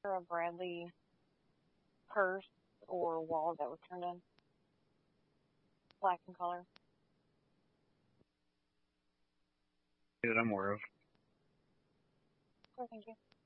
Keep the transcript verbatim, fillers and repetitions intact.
a Bradley purse or wallet that was turned in? Black in color. That I'm aware of. Oh, thank you.